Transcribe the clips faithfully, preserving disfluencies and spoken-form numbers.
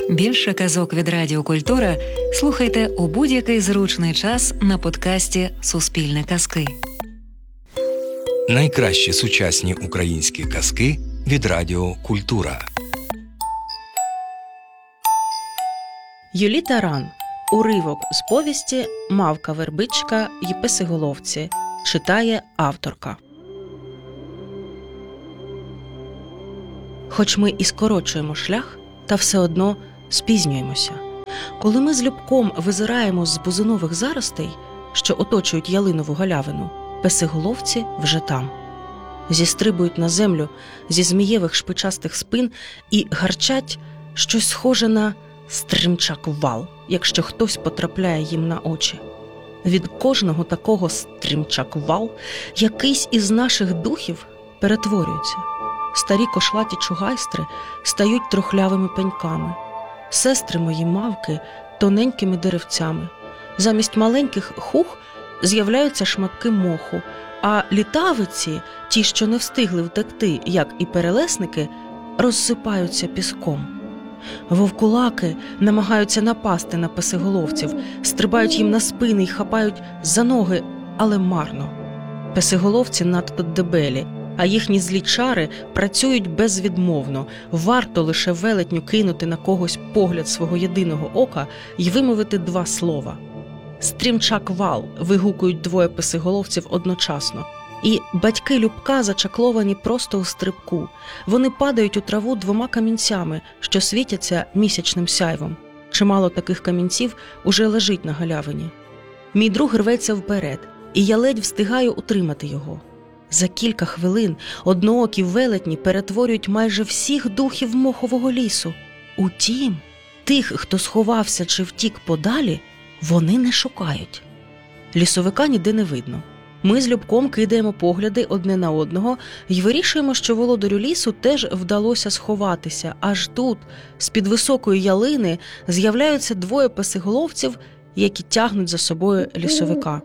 Більше казок від Радіо Культура слухайте у будь-який зручний час на подкасті «Суспільне казки». Найкращі сучасні українські казки від Радіо Культура. Юліта Ран. Уривок з повісті «Мавка-вербичка й писиголовці». Читає авторка. Хоч ми і скорочуємо шлях, та все одно спізнюємося. Коли ми з Любком визираємо з бузинових заростей, що оточують ялинову галявину, песиголовці вже там. Зістрибують на землю зі змієвих шпичастих спин і гарчать щось схоже на стримчак-вал, якщо хтось потрапляє їм на очі. Від кожного такого стримчак-вал якийсь із наших духів перетворюється. Старі кошлаті чугайстри стають трухлявими пеньками. Сестри мої мавки – тоненькими деревцями. Замість маленьких хух з'являються шматки моху, а літавиці, ті, що не встигли втекти, як і перелесники, розсипаються піском. Вовкулаки намагаються напасти на песиголовців, стрибають їм на спини й хапають за ноги, але марно. Песиголовці надто дебелі, а їхні злі чари працюють безвідмовно. Варто лише велетню кинути на когось погляд свого єдиного ока й вимовити два слова. «Стрімчак-вал!» – вигукують двоє песиголовців одночасно. І батьки Любка зачакловані просто у стрибку. Вони падають у траву двома камінцями, що світяться місячним сяйвом. Чимало таких камінців уже лежить на галявині. Мій друг рветься вперед, і я ледь встигаю утримати його. За кілька хвилин одноокі велетні перетворюють майже всіх духів мохового лісу. Утім, тих, хто сховався чи втік подалі, вони не шукають. Лісовика ніде не видно. Ми з Любком кидаємо погляди одне на одного й вирішуємо, що володарю лісу теж вдалося сховатися. Аж тут, з-під високої ялини, з'являються двоє песиголовців, які тягнуть за собою лісовика.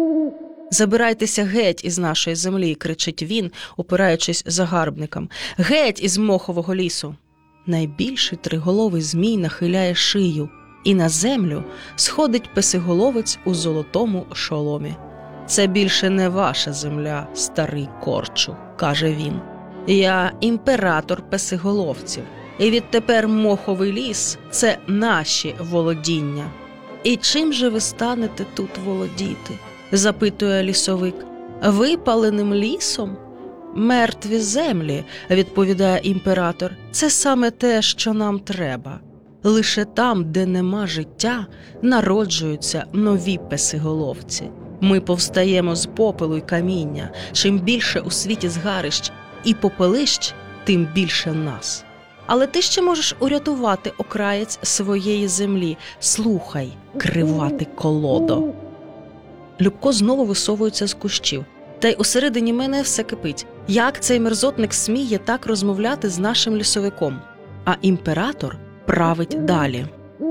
«Забирайтеся геть із нашої землі!» – кричить він, опираючись загарбникам. «Геть із мохового лісу!» Найбільший триголовий змій нахиляє шию, і на землю сходить песиголовець у золотому шоломі. «Це більше не ваша земля, старий корчу», – каже він. «Я імператор песиголовців, і відтепер моховий ліс – це наші володіння». «І чим же ви станете тут володіти?» – запитує лісовик. «Випаленим лісом?» «Мертві землі», – відповідає імператор. «Це саме те, що нам треба. Лише там, де нема життя, народжуються нові песиголовці. Ми повстаємо з попелу й каміння. Чим більше у світі згарищ і попелищ, тим більше нас. Але ти ще можеш урятувати окраєць своєї землі. Слухай, криватий колодо». Любко знову висовується з кущів. Та й усередині мене все кипить. Як цей мерзотник сміє так розмовляти з нашим лісовиком? А імператор править далі.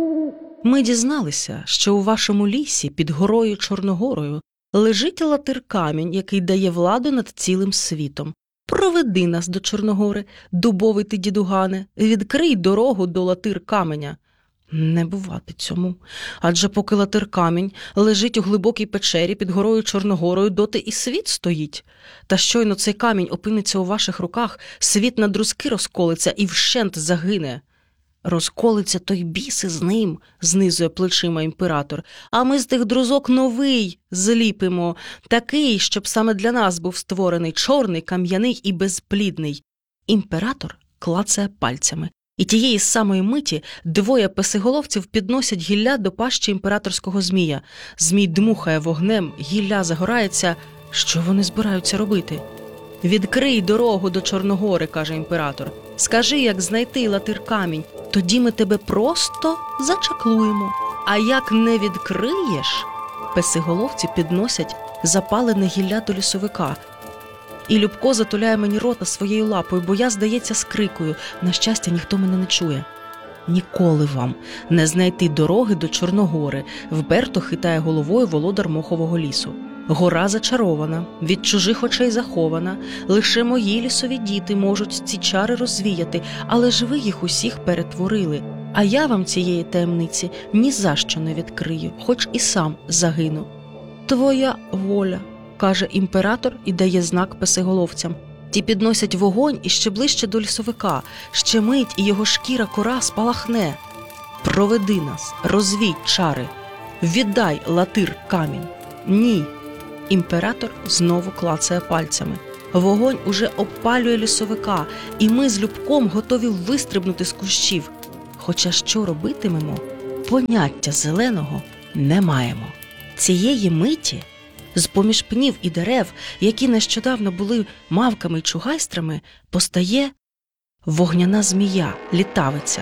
«Ми дізналися, що у вашому лісі під горою Чорногорою лежить латир-камінь, який дає владу над цілим світом. Проведи нас до Чорногори, дубовий ти дідугане, відкрий дорогу до латир-каменя». Не бувати цьому. Адже поки латир-камінь лежить у глибокій печері під горою Чорногорою, доти і світ стоїть. Та щойно цей камінь опиниться у ваших руках, світ на друзки розколиться і вщент загине. «Розколиться, то й біси з ним», – знизує плечима імператор. «А ми з тих друзок новий зліпимо, такий, щоб саме для нас був створений, чорний, кам'яний і безплідний». Імператор клацає пальцями. І тієї самої миті двоє песиголовців підносять гілля до пащі імператорського змія. Змій дмухає вогнем, гілля загорається. Що вони збираються робити? «Відкрий дорогу до Чорногори», – каже імператор. «Скажи, як знайти латир-камінь, тоді ми тебе просто зачаклуємо. А як не відкриєш...» Песиголовці підносять запалене гілля до лісовика. І Любко затуляє мені рота своєю лапою, бо я, здається, скрикую. На щастя, ніхто мене не чує. «Ніколи вам не знайти дороги до Чорногори», – вперто хитає головою володар мохового лісу. «Гора зачарована, від чужих очей захована. Лише мої лісові діти можуть ці чари розвіяти, але ж ви їх усіх перетворили. А я вам цієї таємниці ні за що не відкрию, хоч і сам загину. Твоя воля, каже імператор і дає знак песиголовцям. Ті підносять вогонь і ще ближче до лісовика, ще мить, і його шкіра кора спалахне. Проведи нас, розвій чари, віддай латир камінь. Ні. Імператор знову клацає пальцями. Вогонь уже опалює лісовика, і ми з Любком готові вистрибнути з кущів. Хоча що робитимемо, поняття зеленого не маємо. Цієї миті з-поміж пнів і дерев, які нещодавно були мавками й чугайстрами, постає вогняна змія, літавиця.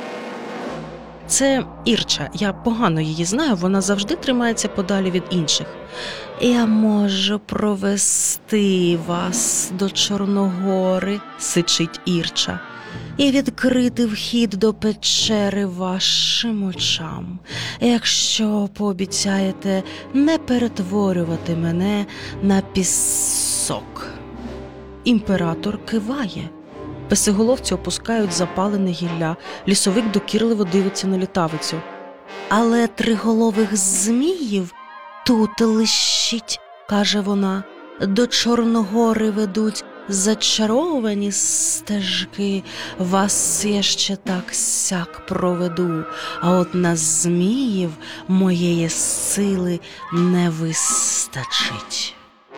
Це Ірча, я погано її знаю, вона завжди тримається подалі від інших. «Я можу провести вас до Чорногори», – сичить Ірча, «і відкрити вхід до печери вашим очам, якщо пообіцяєте не перетворювати мене на пісок». Імператор киває. Песиголовці опускають запалене гілля, лісовик докірливо дивиться на літавицю. «Але триголових зміїв тут лишіть», – каже вона, «до Чорногори ведуть зачаровані стежки, вас я ще так сяк проведу, а от на зміїв моєї сили не вистачить».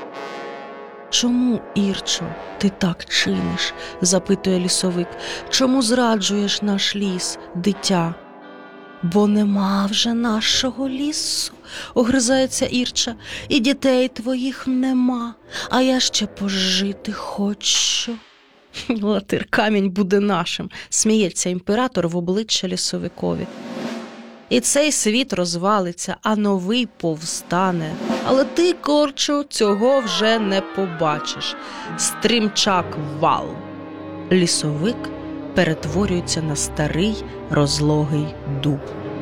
«Чому, Ірчо, ти так чиниш?» – запитує лісовик. «Чому зраджуєш наш ліс, дитя?» «Бо нема вже нашого лісу», – огризається Ірча, «і дітей твоїх нема, а я ще пожити хочу». «Латир камінь буде нашим», – сміється імператор в обличчя лісовикові. «І цей світ розвалиться, а новий повстане. Але ти, Корчу, цього вже не побачиш. Стрімчак вал». Лісовик перетворюється на старий розлогий дуб.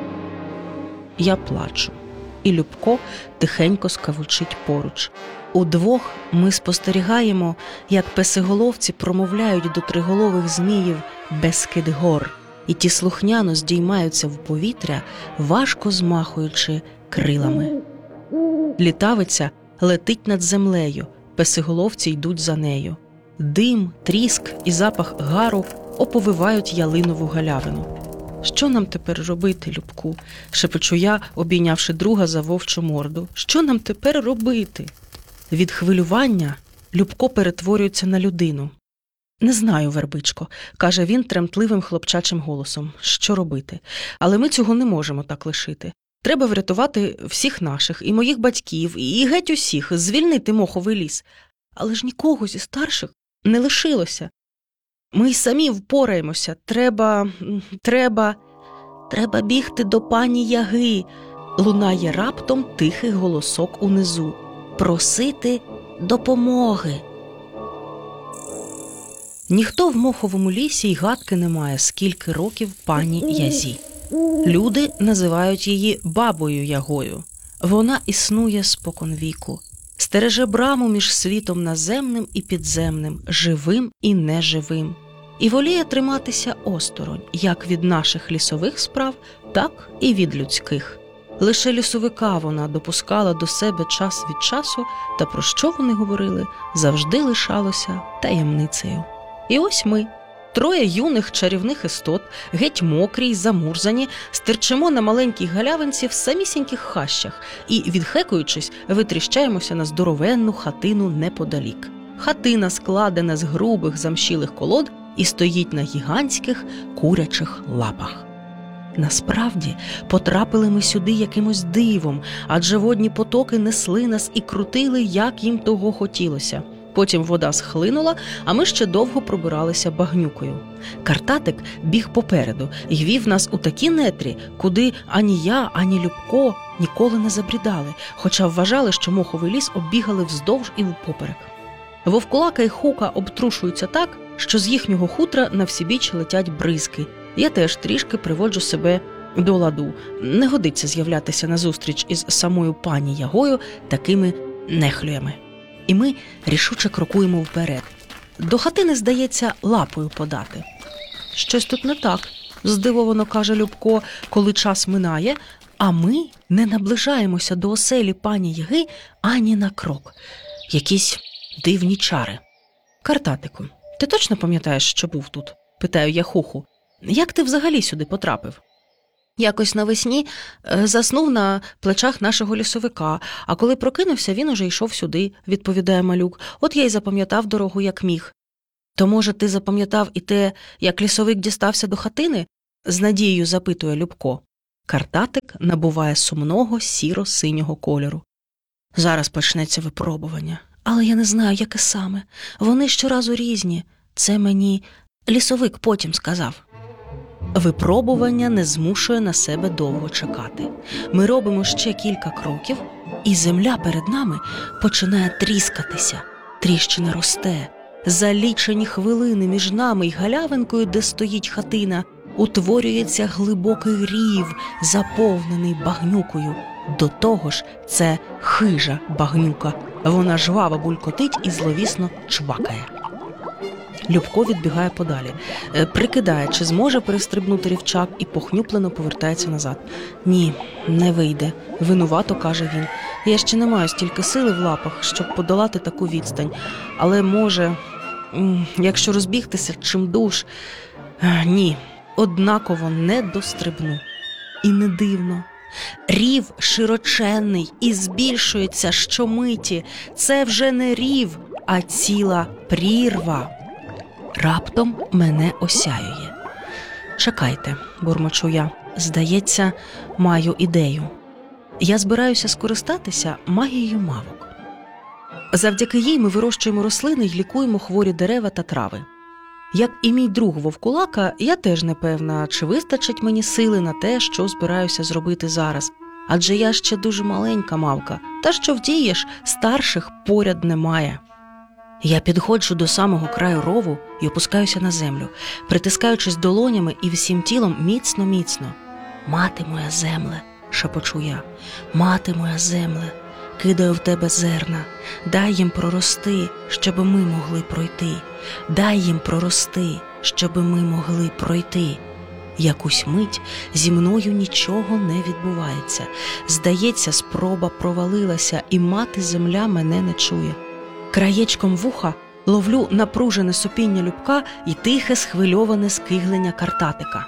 Я плачу, і Любко тихенько скавучить поруч. Удвох ми спостерігаємо, як песиголовці промовляють до триголових зміїв Бескид-гор, і ті слухняно здіймаються в повітря, важко змахуючи крилами. Літавиця летить над землею, песиголовці йдуть за нею. Дим, тріск і запах гару оповивають ялинову галявину. «Що нам тепер робити, Любку?» – шепочу я, обійнявши друга за вовчу морду. «Що нам тепер робити?» Від хвилювання Любко перетворюється на людину. «Не знаю, Вербичко», – каже він тремтливим хлопчачим голосом. «Що робити? Але ми цього не можемо так лишити. Треба врятувати всіх наших, і моїх батьків, і геть усіх, звільнити моховий ліс. Але ж нікого зі старших не лишилося. Ми й самі впораємося. Треба... треба... треба бігти до пані Яги», – лунає раптом тихий голосок унизу. «Просити допомоги». Ніхто в моховому лісі й гадки не має, скільки років пані Язі. Люди називають її бабою Ягою. Вона існує споконвіку. Стереже браму між світом наземним і підземним, живим і неживим. І воліє триматися осторонь, як від наших лісових справ, так і від людських. Лише лісовика вона допускала до себе час від часу, та про що вони говорили, завжди лишалося таємницею. І ось ми, троє юних чарівних істот, геть мокрі й замурзані, стирчимо на маленькій галявинці в самісіньких хащах і, відхекуючись, витріщаємося на здоровенну хатину неподалік. Хатина складена з грубих замшілих колод і стоїть на гігантських курячих лапах. Насправді, потрапили ми сюди якимось дивом, адже водні потоки несли нас і крутили, як їм того хотілося. Потім вода схлинула, а ми ще довго пробиралися багнюкою. Картатик біг попереду і вів нас у такі нетрі, куди ані я, ані Любко ніколи не забрідали, хоча вважали, що моховий ліс оббігали вздовж і впоперек. Вовкулака й Хука обтрушуються так, що з їхнього хутра на всібіч летять бризки. Я теж трішки приводжу себе до ладу. Не годиться з'являтися назустріч із самою пані Ягою такими нехлюями. І ми рішуче крокуємо вперед. До хатини, здається, лапою подати. «Щось тут не так», – здивовано каже Любко, коли час минає, а ми не наближаємося до оселі пані Яги ані на крок. Якісь дивні чари. Картатику, ти точно пам'ятаєш, що був тут? Питаю я Хуху. Як ти взагалі сюди потрапив? Якось навесні заснув на плечах нашого лісовика, а коли прокинувся, він уже йшов сюди, відповідає малюк. От я й запам'ятав дорогу, як міг. То, може, ти запам'ятав і те, як лісовик дістався до хатини? З надією запитує Любко. Картатик набуває сумного сіро-синього кольору. Зараз почнеться випробування. Але я не знаю, яке саме. Вони щоразу різні. Це мені лісовик потім сказав. Випробування не змушує на себе довго чекати. Ми робимо ще кілька кроків, і земля перед нами починає тріскатися. Тріщина росте. За лічені хвилини між нами й галявинкою, де стоїть хатина, утворюється глибокий рів, заповнений багнюкою. До того ж, це хижа багнюка. Вона жваво булькотить і зловісно чвакає. Любко відбігає подалі. Прикидає, чи зможе перестрибнути рівчак, і похнюплено повертається назад. Ні, не вийде. Винувато, каже він. Я ще не маю стільки сили в лапах, щоб подолати таку відстань. Але може, якщо розбігтися чимдуж... Ні, однаково не дострибну. І не дивно. Рів широченний і збільшується щомиті. Це вже не рів, а ціла прірва. Раптом мене осяює. Чекайте, бурмочу я. Здається, маю ідею. Я збираюся скористатися магією мавок. Завдяки їй ми вирощуємо рослини й лікуємо хворі дерева та трави. Як і мій друг Вовкулака, я теж не певна, чи вистачить мені сили на те, що збираюся зробити зараз. Адже я ще дуже маленька мавка, та що вдієш, старших поряд немає. Я підходжу до самого краю рову і опускаюся на землю, притискаючись долонями і всім тілом міцно-міцно. «Мати моя земле», – шепочу я, – «мати моя земле, кидаю в тебе зерна, дай їм прорости, щоби ми могли пройти, дай їм прорости, щоби ми могли пройти». Якусь мить зі мною нічого не відбувається. Здається, спроба провалилася, і мати-земля мене не чує. Краєчком вуха ловлю напружене сопіння Любка і тихе схвильоване скиглення Картатика.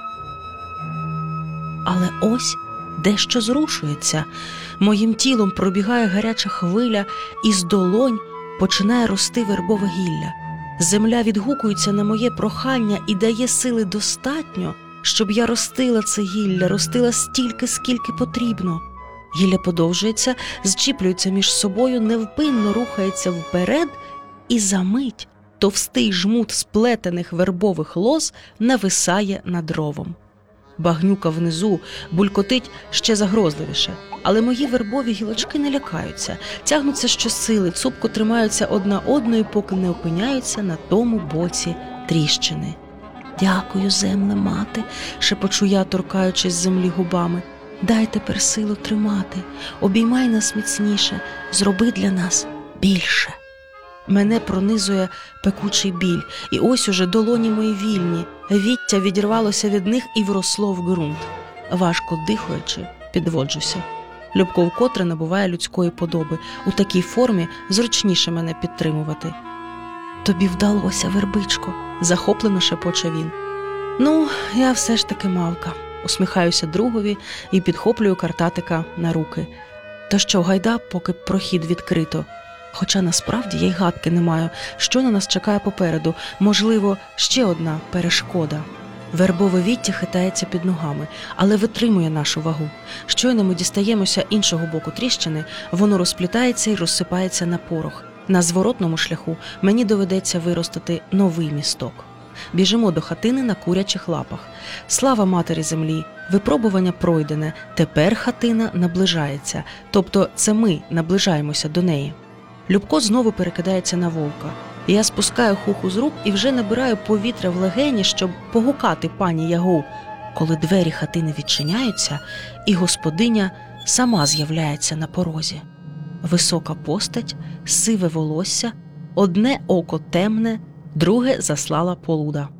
Але ось дещо зрушується. Моїм тілом пробігає гаряча хвиля, і з долонь починає рости вербове гілля. Земля відгукується на моє прохання і дає сили достатньо, щоб я ростила це гілля, ростила стільки, скільки потрібно. Гілля подовжується, зчіплюється між собою, невпинно рухається вперед, і за мить товстий жмут сплетених вербових лоз нависає над ровом. Багнюка внизу булькотить ще загрозливіше, але мої вербові гілочки не лякаються, тягнуться щосили, цупко тримаються одна одної, поки не опиняються на тому боці тріщини. «Дякую, земле, мати», – шепочу я, торкаючись землі губами. «Дай тепер силу тримати, обіймай нас міцніше, зроби для нас більше». Мене пронизує пекучий біль, і ось уже долоні мої вільні, віття відірвалося від них і вросло в ґрунт. Важко дихаючи, підводжуся. Любко вкотре набуває людської подоби, у такій формі зручніше мене підтримувати. «Тобі вдалося, вербичко», – захоплено шепоче він. «Ну, я все ж таки мавка», – усміхаюся другові і підхоплюю Картатика на руки. «То що, гайда, поки прохід відкрито?» Хоча насправді я й гадки не маю, що на нас чекає попереду. Можливо, ще одна перешкода. Вербове віття хитається під ногами, але витримує нашу вагу. Щойно ми дістаємося іншого боку тріщини, воно розплітається і розсипається на порох. На зворотному шляху мені доведеться виростити новий місток. Біжимо до хатини на курячих лапах. Слава матері землі! Випробування пройдене. Тепер хатина наближається. Тобто це ми наближаємося до неї. Любко знову перекидається на вовка. Я спускаю Хуху з рук і вже набираю повітря в легені, щоб погукати пані Ягу, коли двері хатини відчиняються, і господиня сама з'являється на порозі. Висока постать, сиве волосся, одне око темне, друге заслала полуда.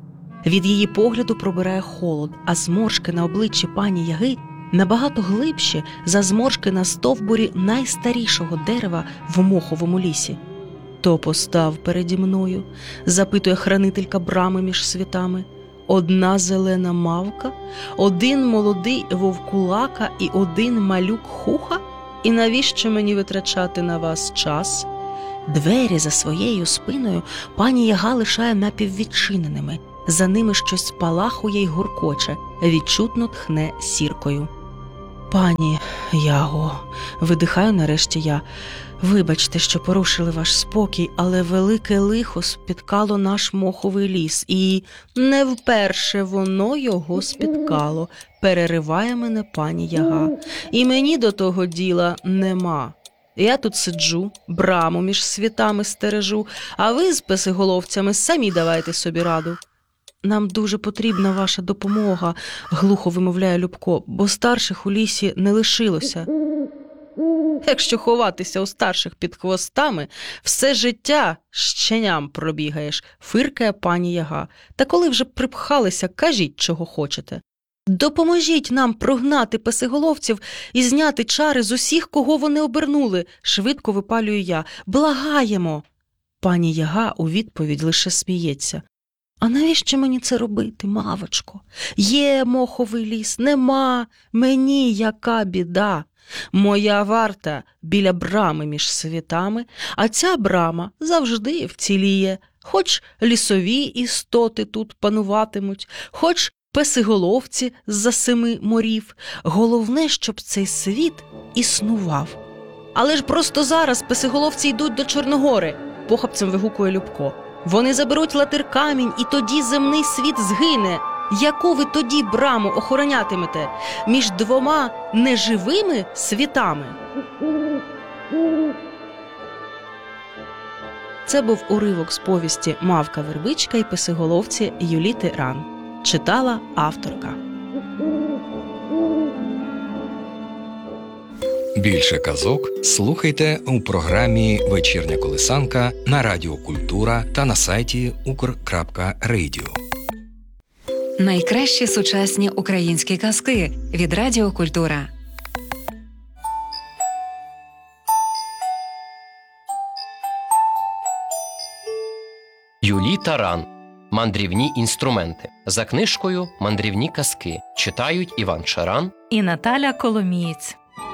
Від її погляду пробирає холод, а зморшки на обличчі пані Яги набагато глибші за зморшки на стовбурі найстарішого дерева в моховому лісі. «То постав переді мною?» – запитує хранителька брами між світами. «Одна зелена мавка, один молодий вовкулака і один малюк хуха? І навіщо мені витрачати на вас час?» Двері за своєю спиною пані Яга лишає напіввідчиненими. За ними щось спалахує й гуркоче, відчутно тхне сіркою. «Пані Яго», – видихаю нарешті я, – «вибачте, що порушили ваш спокій, але велике лихо спіткало наш моховий ліс, і не вперше воно його спіткало», – перериває мене пані Яга. «І мені до того діла нема. Я тут сиджу, браму між світами стережу, а ви з песиголовцями самі давайте собі раду». «Нам дуже потрібна ваша допомога», – глухо вимовляє Любко, – «бо старших у лісі не лишилося». «Якщо ховатися у старших під хвостами, все життя щеням пробігаєш», – фиркає пані Яга. «Та коли вже припхалися, кажіть, чого хочете. Допоможіть нам прогнати песиголовців і зняти чари з усіх, кого вони обернули», – швидко випалюю я. «Благаємо». Пані Яга у відповідь лише сміється. «А навіщо мені це робити, мавочко? Є моховий ліс, нема, мені яка біда. Моя варта біля брами між світами, а ця брама завжди вціліє. Хоч лісові істоти тут пануватимуть, хоч песиголовці з-за семи морів. Головне, щоб цей світ існував». «Але ж просто зараз песиголовці йдуть до Чорногори», – похапцем вигукує Любко. «Вони заберуть Латир-камінь, і тоді земний світ згине. Яку ви тоді браму охоронятимете? Між двома неживими світами?» Це був уривок з повісті «Мавка-вербичка» і песиголовці Юліти Ран. Читала авторка. Більше казок слухайте у програмі «Вечірня колисанка» на Радіо Культура та на сайті укр крапка радіо. Найкращі сучасні українські казки від Радіо Культура. Юліта Ран. Мандрівні інструменти. За книжкою «Мандрівні казки» читають Іван Шаран і Наталя Коломієць.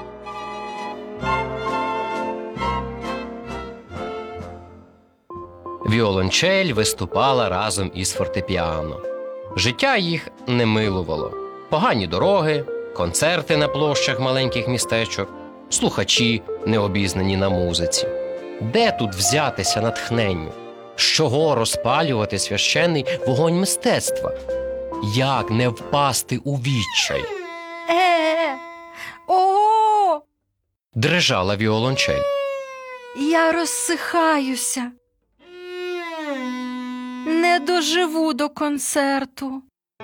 Віолончель виступала разом із фортепіано. Життя їх не милувало. Погані дороги, концерти на площах маленьких містечок, слухачі, необізнані на музиці. Де тут взятися натхненню? З чого розпалювати священний вогонь мистецтва? Як не впасти у відчай? Е, о, Дрижала віолончель. я розсихаюся. Не доживу до концерту.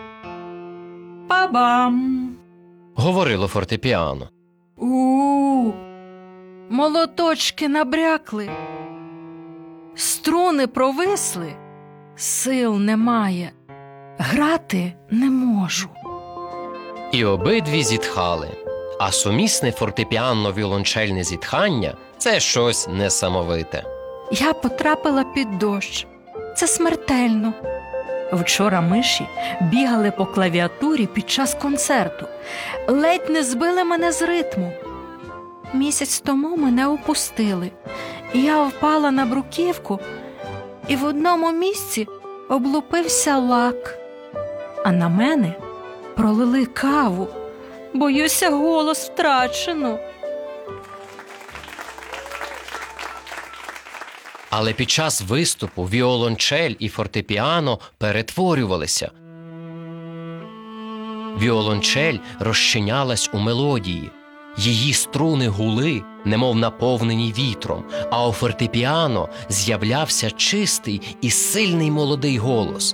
Па-бам! Говорило фортепіано. У, молоточки набрякли. Струни провисли. Сил немає. Грати не можу. І обидві зітхали. А сумісне фортепіано-віолончельне зітхання – це щось несамовите. Я потрапила під дощ. Це смертельно. Вчора миші бігали по клавіатурі під час концерту. Ледь не збили мене з ритму. Місяць тому мене опустили. Я впала на бруківку, і в одному місці облупився лак. А на мене пролили каву. Боюся, голос втрачено. Але під час виступу віолончель і фортепіано перетворювалися. Віолончель розчинялась у мелодії. Її струни гули, немов наповнені вітром, а у фортепіано з'являвся чистий і сильний молодий голос.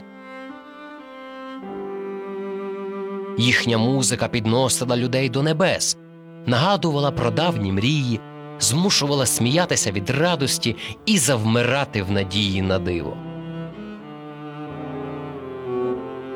Їхня музика підносила людей до небес, нагадувала про давні мрії, змушувала сміятися від радості і завмирати в надії на диво.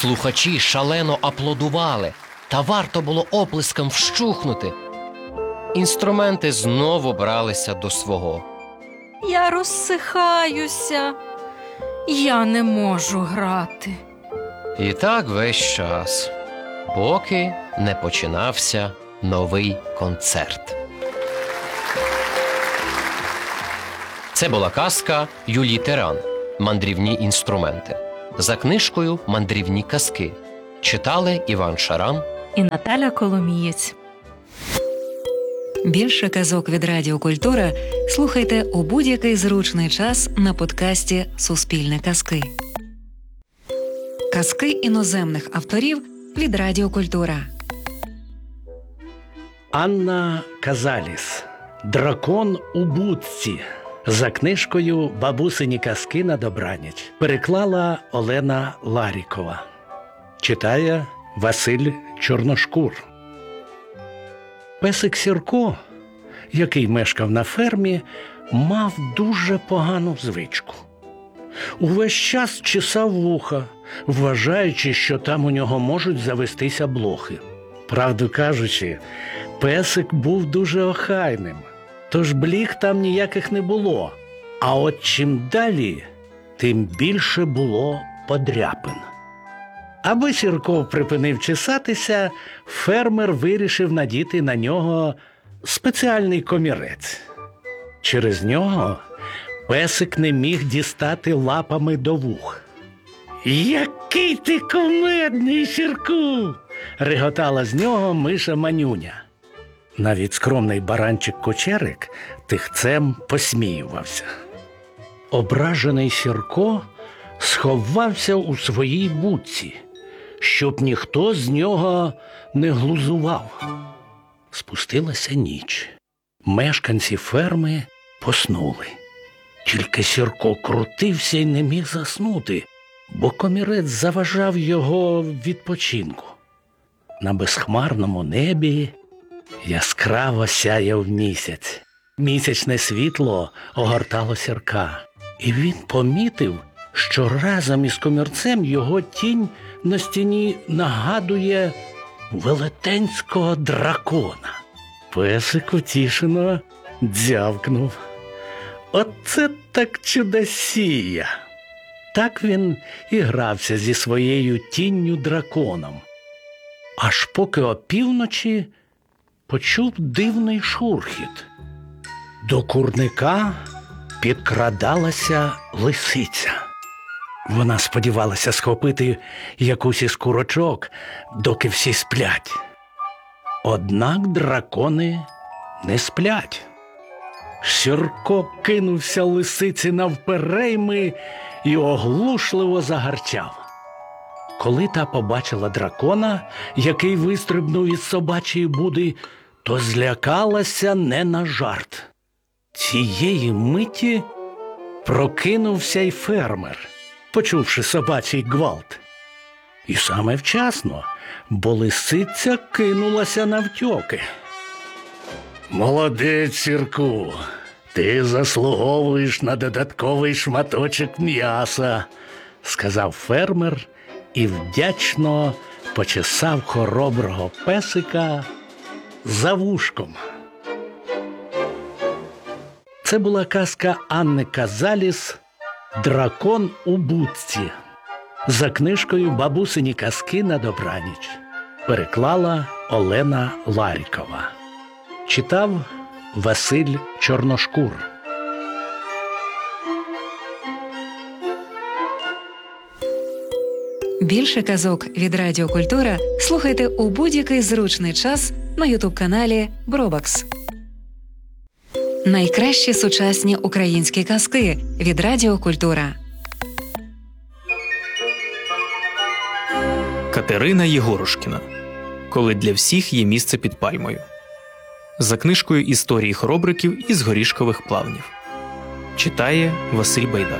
Слухачі шалено аплодували, та варто було оплескам вщухнути. Інструменти знову бралися до свого. Я розсихаюся. Я не можу грати. І так весь час, поки не починався новий концерт. Це була казка Юлії Теран «Мандрівні інструменти». За книжкою «Мандрівні казки» читали Іван Шарам І Наталя Коломієць. Більше казок від Радіо Культура слухайте у будь-який зручний час на подкасті «Суспільне казки». Казки іноземних авторів від Радіо Культура. Анна Казаліс «Дракон у будці». За книжкою «Бабусині казки на добраніч» переклала Олена Ларікова. Читає Василь Чорношкур. Песик Сірко, який мешкав на фермі, мав дуже погану звичку. Увесь час чесав вуха, вважаючи, що там у нього можуть завестися блохи. Правду кажучи, песик був дуже охайним, тож бліх там ніяких не було. А от чим далі, тим більше було подряпин. Аби Сірко припинив чесатися, фермер вирішив надіти на нього спеціальний комірець. Через нього песик не міг дістати лапами до вух. «Який ти кумедний, Сірку!» – реготала з нього миша Манюня. Навіть скромний баранчик-кучерик тихцем посміювався. Ображений Сірко сховався у своїй будці, щоб ніхто з нього не глузував. Спустилася ніч. Мешканці ферми поснули. Тільки Сірко крутився й не міг заснути, бо комірець заважав його відпочинку. На безхмарному небі яскраво сяяв місяць. Місячне світло огортало Сірка, і він помітив, що разом із комірцем його тінь на стіні нагадує велетенського дракона. Песик утішено дзявкнув. Оце так чудосія! Так він і грався зі своєю тінню-драконом. Аж поки опівночі почув дивний шурхіт. До курника підкрадалася лисиця. Вона сподівалася схопити якусь із курочок, доки всі сплять. Однак дракони не сплять. Сірко кинувся лисиці навперейми і оглушливо загарчав. Коли та побачила дракона, який вистрибнув із собачої буди, то злякалася не на жарт. Цієї миті прокинувся й фермер, почувши собачий гвалт. І саме вчасно, бо лисиця кинулася навтьоки. «Молодець, Сірку, ти заслуговуєш на додатковий шматочок м'яса», – сказав фермер і вдячно почесав хороброго песика за вушком. Це була казка Анни Казаліс «Дракон у будці». За книжкою «Бабусині казки на добраніч». Переклала Олена Ларікова. Читав Василь Чорношкур. Більше казок від Радіо Культура слухайте у будь-який зручний час на ютуб-каналі Бробакс. Найкращі сучасні українські казки від Радіо Культура. Катерина Єгорушкіна. Коли для всіх є місце під пальмою. За книжкою «Історії хоробриків із горішкових плавнів». Читає Василь Байдак.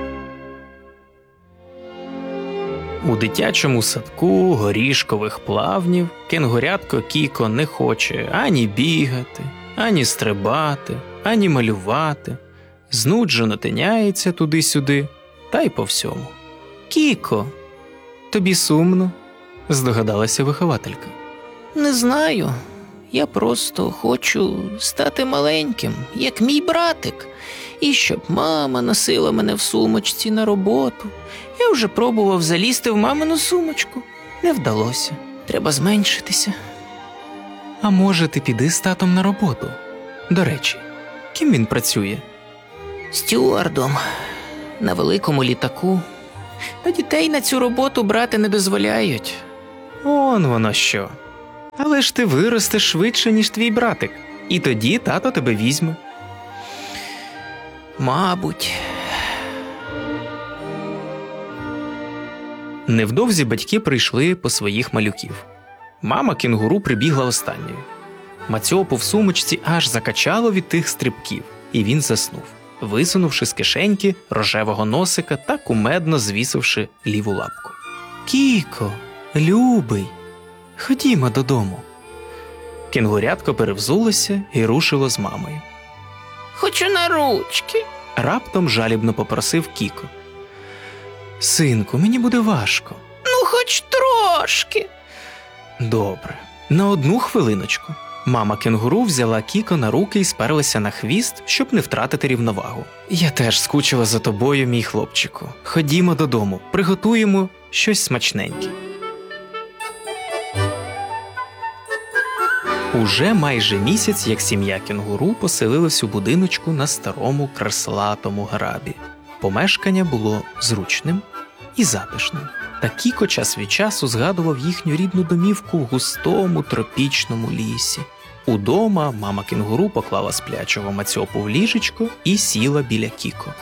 У дитячому садку горішкових плавнів кенгурятко Кіко не хоче ані бігати, ані стрибати, ані малювати. Знуджено тиняється туди-сюди, та й по всьому. «Кіко, тобі сумно?» – здогадалася вихователька. Не знаю. Я просто хочу стати маленьким, як мій братик. І щоб мама носила мене в сумочці на роботу. Я вже пробував залізти в мамину сумочку. Не вдалося. Треба зменшитися. А може, ти піди з татом на роботу? До речі, ким він працює? Стюардом. На великому літаку. Та дітей на цю роботу брати не дозволяють. Он воно що. Але ж ти виростеш швидше, ніж твій братик. І тоді тато тебе візьме. Мабуть. Невдовзі батьки прийшли по своїх малюків. Мама кенгуру прибігла останньою. Мацьопу в сумочці аж закачало від тих стрибків, і він заснув, висунувши з кишеньки рожевого носика та кумедно звісивши ліву лапку. «Кіко, любий, ходімо додому». Кенгурятко перевзулося і рушило з мамою. Хочу на ручки. Раптом жалібно попросив Кіко. «Синку, мені буде важко». Ну, хоч трошки. Добре, на одну хвилиночку. Мама кенгуру взяла Кіко на руки і сперлася на хвіст, щоб не втратити рівновагу. «Я теж скучила за тобою, мій хлопчику. Ходімо додому, приготуємо щось смачненьке». Уже майже місяць, як сім'я кенгуру поселилась у будиночку на старому креслатому грабі. Помешкання було зручним і затишним. Та Кіко час від часу згадував їхню рідну домівку в густому тропічному лісі. Удома мама кенгуру поклала сплячого Мацьопу в ліжечко і сіла біля Кіко.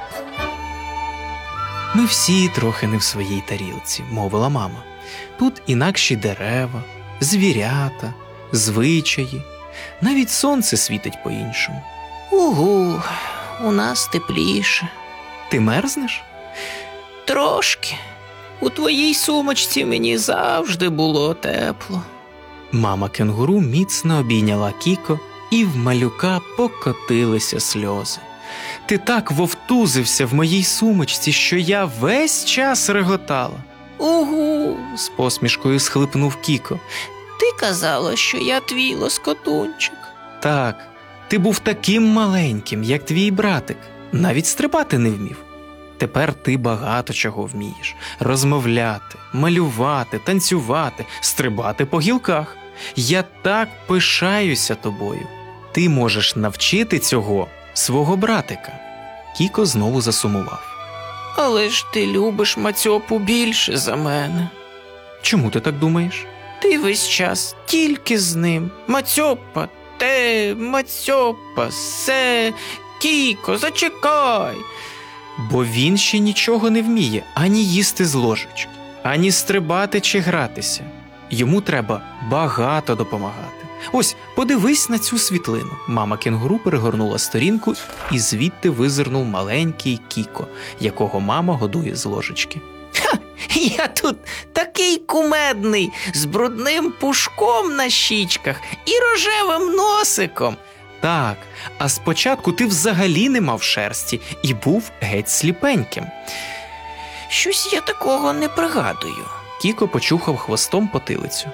«Ми всі трохи не в своїй тарілці», – мовила мама. «Тут інакші дерева, звірята, звичаї, навіть сонце світить по-іншому». Угу, у нас тепліше. «Ти мерзнеш?» Трошки. У твоїй сумочці мені завжди було тепло. Мама кенгуру міцно обійняла Кіко, і в малюка покотилися сльози. «Ти так вовтузився в моїй сумочці, що я весь час реготала». Угу, З посмішкою схлипнув Кіко. ти казала, що я твій лоскотунчик. «Так, ти був таким маленьким, як твій братик, навіть стрибати не вмів. Тепер ти багато чого вмієш. Розмовляти, малювати, танцювати, стрибати по гілках. Я так пишаюся тобою. Ти можеш навчити цього свого братика». Кіко знову засумував. Але ж ти любиш Мацьопу більше за мене. «Чому ти так думаєш?» Ти весь час тільки з ним. Мацьопа, те, Мацьопа, се, Кіко, зачекай. «Бо він ще нічого не вміє ані їсти з ложечки, ані стрибати чи гратися. Йому треба багато допомагати. Ось, подивись на цю світлину». Мама кенгуру перегорнула сторінку, і звідти визирнув маленький Кіко, якого мама годує з ложечки. Ха, я тут такий кумедний, з брудним пушком на щічках і рожевим носиком. «Так, а спочатку ти взагалі не мав шерсті і був геть сліпеньким». Щось я такого не пригадую. Кіко почухав хвостом потилицю.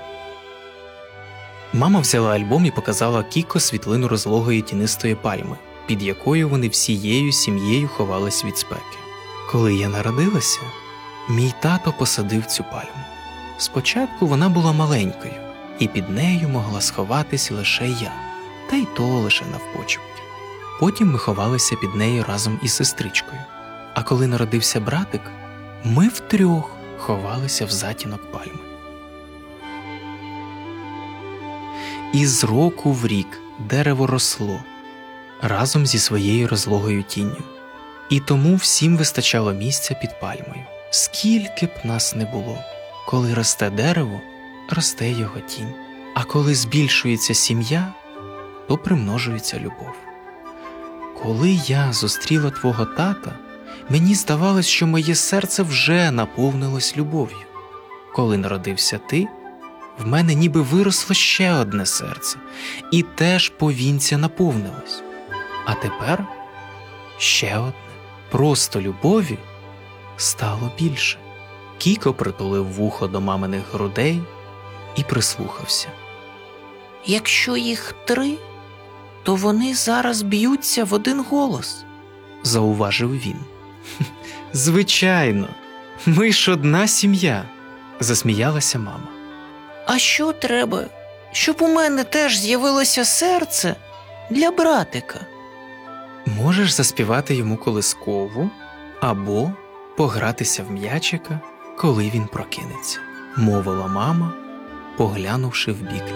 Мама взяла альбом і показала Кіко світлину розлогої тінистої пальми, під якою вони всією сім'єю ховались від спеки. «Коли я народилася, мій тато посадив цю пальму. Спочатку вона була маленькою, і під нею могла сховатись лише я, та й то лише навпочепки. Потім ми ховалися під нею разом із сестричкою. А коли народився братик, ми втрьох ховалися в затінок пальми. І з року в рік дерево росло разом зі своєю розлогою тінню. І тому всім вистачало місця під пальмою. Скільки б нас не було, коли росте дерево, росте його тінь. А коли збільшується сім'я, то примножується любов. Коли я зустріла твого тата, мені здавалось, що моє серце вже наповнилось любов'ю. Коли народився ти, в мене ніби виросло ще одне серце, і теж повінця наповнилось. А тепер ще одне. Просто любові стало більше. Кіко притулив вухо до маминих грудей і прислухався. Якщо їх три, то вони зараз б'ються в один голос. Зауважив він. Звичайно, ми ж одна сім'я, засміялася мама. А що треба, щоб у мене теж з'явилося серце для братика? Можеш заспівати йому колискову або погратися в м'ячика, коли він прокинеться, мовила мама, поглянувши в бік